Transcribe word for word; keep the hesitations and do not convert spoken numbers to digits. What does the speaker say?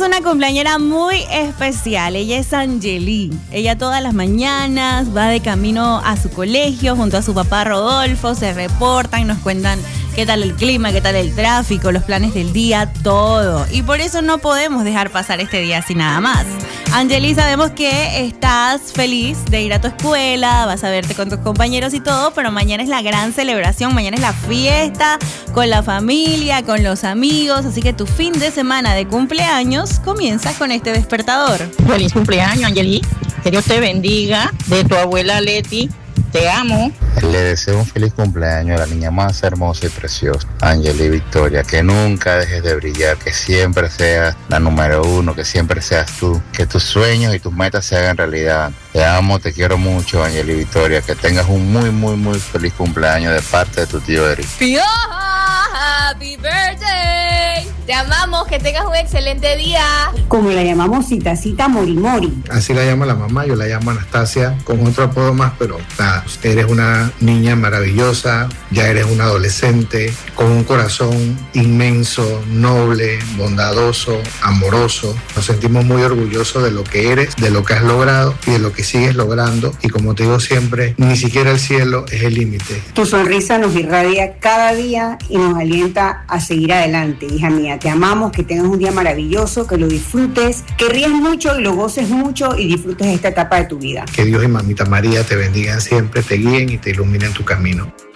tenemos una cumpleañera muy especial. Ella es Angeli. Ella todas las mañanas va de camino a su colegio junto a su papá Rodolfo. Se reportan, nos cuentan qué tal el clima, qué tal el tráfico, los planes del día, todo. Y por eso no podemos dejar pasar este día así nada más. Angeli, sabemos que estás feliz de ir a tu escuela, vas a verte con tus compañeros y todo, pero mañana es la gran celebración, mañana es la fiesta con la familia, con los amigos, así que tu fin de semana de cumpleaños comienza con este despertador. Feliz cumpleaños, Angeli. Que Dios te bendiga. De tu abuela Leti. Te amo. Le deseo un feliz cumpleaños a la niña más hermosa y preciosa, Angeli Victoria. Que nunca dejes de brillar, que siempre seas la número uno, que siempre seas tú. Que tus sueños y tus metas se hagan realidad. Te amo, te quiero mucho, Angeli Victoria. Que tengas un muy, muy, muy feliz cumpleaños de parte de tu tío Eric. Pioja, happy birthday. Te amamos, que tengas un excelente día. Como la llamamos Citacita Morimori. Así la llama la mamá, yo la llamo Anastasia, con otro apodo más, pero nada, eres una niña maravillosa, ya eres una adolescente, con un corazón inmenso, noble, bondadoso, amoroso. Nos sentimos muy orgullosos de lo que eres, de lo que has logrado y de lo que sigues logrando. Y como te digo siempre, ni siquiera el cielo es el límite. Tu sonrisa nos irradia cada día y nos alienta a seguir adelante, hija mía. Te amamos, que tengas un día maravilloso, que lo disfrutes, que rías mucho y lo goces mucho y disfrutes esta etapa de tu vida. Que Dios y Mamita María te bendigan siempre, te guíen y te iluminen tu camino.